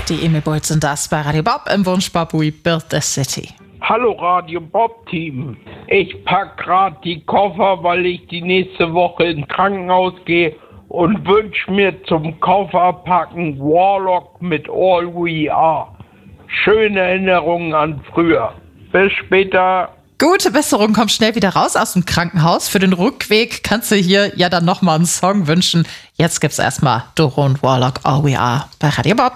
Die Emil Bolt sind das bei Radio Bob im Wunschbob We Build the City. Hallo Radio Bob Team. Ich pack grad die Koffer, weil ich die nächste Woche ins Krankenhaus gehe und wünsch mir zum Kofferpacken Warlock mit All We Are. Schöne Erinnerungen an früher. Bis später. Gute Besserung, komm schnell wieder raus aus dem Krankenhaus. Für den Rückweg kannst du hier ja dann nochmal einen Song wünschen. Jetzt gibt's erstmal Doro und Warlock All We Are bei Radio Bob.